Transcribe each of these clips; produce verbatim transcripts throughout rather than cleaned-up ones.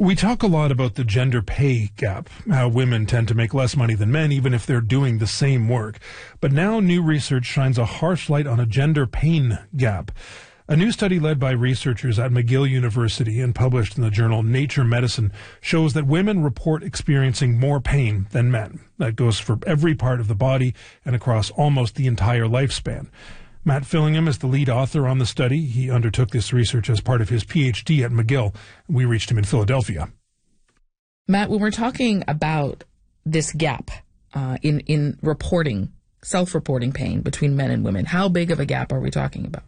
We talk a lot about the gender pay gap, how women tend to make less money than men even if they're doing the same work. But now new research shines a harsh light on a gender pain gap. A new study led by researchers at McGill University and published in the journal Nature Medicine shows that women report experiencing more pain than men. That goes for every part of the body and across almost the entire lifespan. Matt Fillingham is the lead author on the study. He undertook this research as part of his P H D at McGill. We reached him in Philadelphia. Matt, when we're talking about this gap uh, in, in reporting, self-reporting pain between men and women, how big of a gap are we talking about?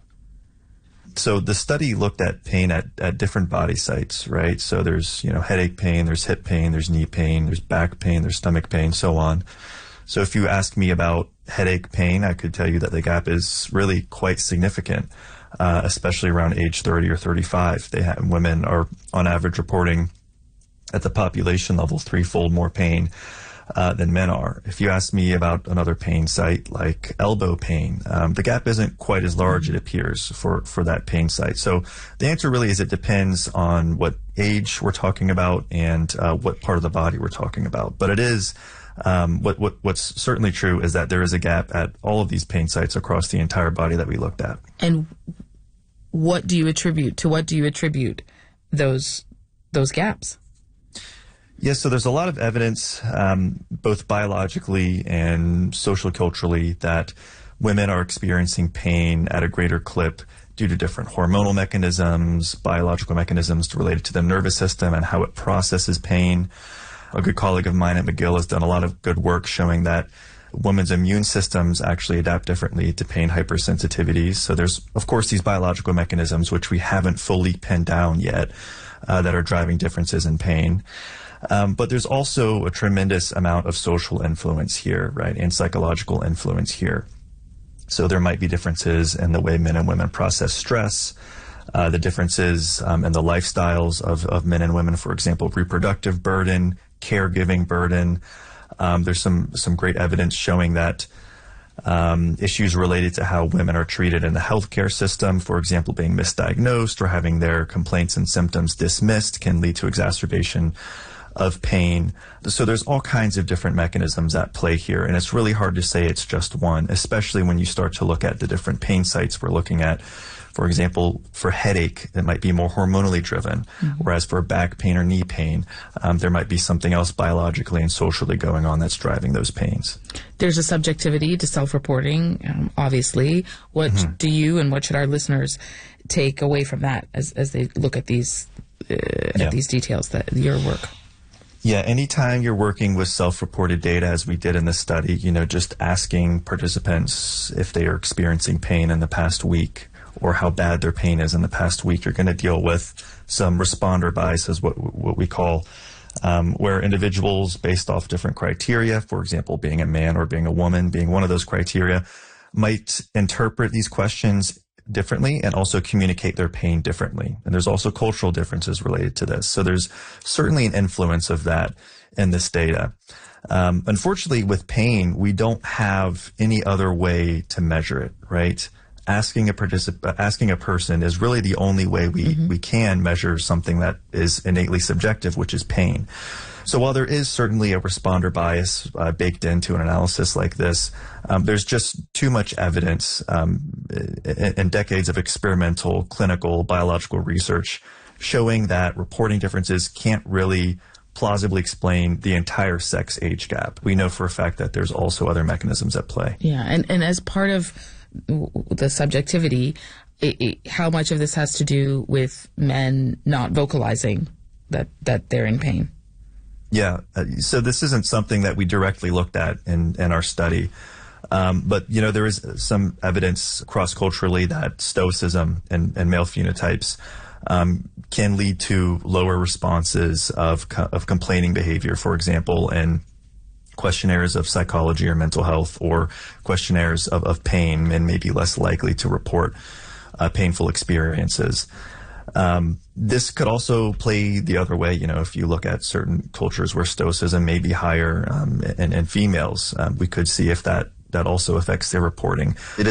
So the study looked at pain at, at different body sites, right? So there's, you know, headache pain, there's hip pain, there's knee pain, there's back pain, there's stomach pain, so on. So if you ask me about headache pain, I could tell you that the gap is really quite significant, uh, especially around age thirty or thirty-five. They have, women are on average reporting at the population level threefold more pain uh, than men are. If you ask me about another pain site like elbow pain, um, the gap isn't quite as large, it appears, for, for that pain site. So the answer really is it depends on what age we're talking about and uh, what part of the body we're talking about. But it is Um, what, what, what's certainly true is that there is a gap at all of these pain sites across the entire body that we looked at. And what do you attribute, to what do you attribute those, those gaps? Yes, so there's a lot of evidence, um, both biologically and social culturally, that women are experiencing pain at a greater clip due to different hormonal mechanisms, biological mechanisms related to the nervous system and how it processes pain. A good colleague of mine at McGill has done a lot of good work showing that women's immune systems actually adapt differently to pain hypersensitivities. So there's, of course, these biological mechanisms which we haven't fully pinned down yet uh, that are driving differences in pain. Um, but there's also a tremendous amount of social influence here, right, and psychological influence here. So there might be differences in the way men and women process stress, uh, the differences um, in the lifestyles of, of men and women, for example, reproductive burden, caregiving burden. Um, there's some some great evidence showing that um, issues related to how women are treated in the healthcare system, for example, being misdiagnosed or having their complaints and symptoms dismissed, can lead to exacerbation of pain. So there's all kinds of different mechanisms at play here, and it's really hard to say it's just one, especially when you start to look at the different pain sites we're looking at. For example, for headache, it might be more hormonally driven, mm-hmm. whereas for back pain or knee pain, um, there might be something else biologically and socially going on that's driving those pains. There's a subjectivity to self-reporting, um, obviously. What mm-hmm. do you and what should our listeners take away from that as, as they look at these uh, yeah. at these details, that your work? Yeah, anytime you're working with self-reported data, as we did in this study, you know, just asking participants if they are experiencing pain in the past week, or how bad their pain is in the past week, you're going to deal with some responder biases, what what we call, um, where individuals based off different criteria, for example, being a man or being a woman, being one of those criteria, might interpret these questions differently and also communicate their pain differently. And there's also cultural differences related to this. So there's certainly an influence of that in this data. Um, unfortunately, with pain, we don't have any other way to measure it, right? Asking a particip- asking a person is really the only way we, mm-hmm. we can measure something that is innately subjective, which is pain. So while there is certainly a responder bias uh, baked into an analysis like this, um, there's just too much evidence um, and decades of experimental, clinical, biological research showing that reporting differences can't really plausibly explain the entire sex age gap. We know for a fact that there's also other mechanisms at play. Yeah, and, and as part of the subjectivity, it, it, how much of this has to do with men not vocalizing that, that they're in pain? Yeah, uh, so this isn't something that we directly looked at in, in our study. Um, but, you know, there is some evidence cross-culturally that stoicism and, and male phenotypes um, can lead to lower responses of, co- of complaining behavior, for example, in questionnaires of psychology or mental health, or questionnaires of, of pain, and may be less likely to report uh, painful experiences. Um, this could also play the other way. You know, if you look at certain cultures where stoicism may be higher um, in, in females, um, we could see if that, that also affects their reporting. It is